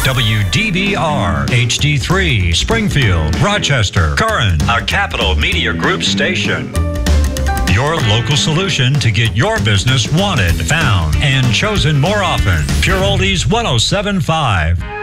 WDBR, HD3, Springfield, Rochester, Curran, a Capital Media Group station. Your local solution to get your business wanted, found, and chosen more often. Pure Oldies 107.5.